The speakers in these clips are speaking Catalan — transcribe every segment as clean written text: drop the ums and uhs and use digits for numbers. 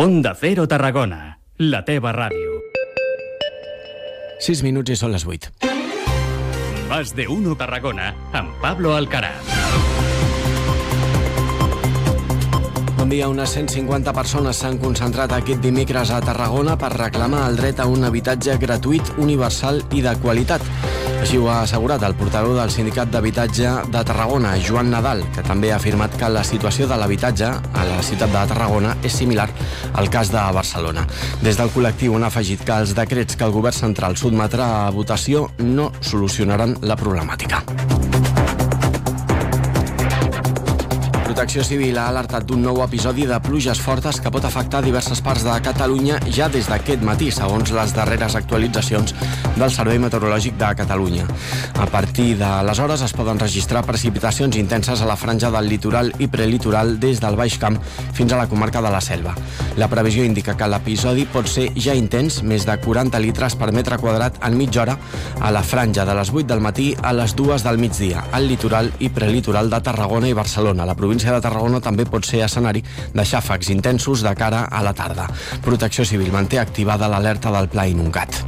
Onda Cero Tarragona, la teva ràdio. 6 minuts i són les 8. Más de uno Tarragona, amb Pablo Alcaraz. Bon dia. Unes 150 persones s'han concentrat aquest dimecres a Tarragona per reclamar el dret a un habitatge gratuït, universal i de qualitat. Així ho ha assegurat el portaveu del Sindicat d'Habitatge de Tarragona, Joan Nadal, que també ha afirmat que la situació de l'habitatge a la ciutat de Tarragona és similar al cas de Barcelona. Des del col·lectiu han afegit que els decrets que el govern central sotmetrà a votació no solucionaran la problemàtica. Protecció Civil ha alertat d'un nou episodi de pluges fortes que pot afectar diverses parts de Catalunya ja des d'aquest matí, segons les darreres actualitzacions del Servei Meteorològic de Catalunya. A partir d'aleshores es poden registrar precipitacions intenses a la franja del litoral i prelitoral des del Baix Camp fins a la comarca de la Selva. La previsió indica que l'episodi pot ser ja intens, més de 40 litres per metre quadrat en mitja hora a la franja de les 8 del matí a les 2 del migdia, al litoral i prelitoral de Tarragona i Barcelona. La província de Tarragona també pot ser escenari de xàfecs intensos de cara a la tarda. Protecció Civil manté activada l'alerta del Pla Inundat.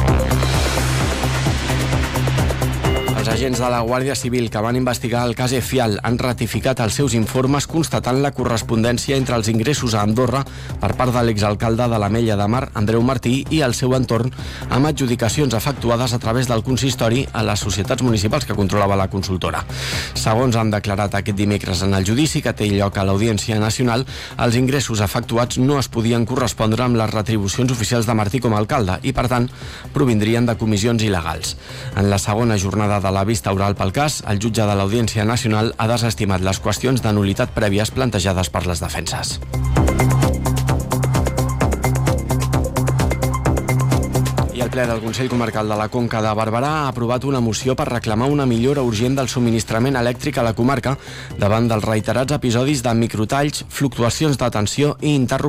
Els agents de la Guàrdia Civil que van investigar el cas Efial han ratificat els seus informes constatant la correspondència entre els ingressos a Andorra per part de l'exalcalde de l'Ametlla de Mar, Andreu Martí, i el seu entorn amb adjudicacions efectuades a través del consistori a les societats municipals que controlava la consultora. Segons han declarat aquest dimecres en el judici que té lloc a l'Audiència Nacional, els ingressos efectuats no es podien correspondre amb les retribucions oficials de Martí com a alcalde i, per tant, provindrien de comissions il·legals. En la segona jornada de la vista oral pel cas, el jutge de l'Audiència Nacional ha desestimat les qüestions de nul·litat prèvies plantejades per les defenses. El ple del Consell Comarcal de la Conca de Barberà ha aprovat una moció per reclamar una millora urgent del subministrament elèctric a la comarca davant dels reiterats episodis de microtalls, fluctuacions de tensió i interrupcions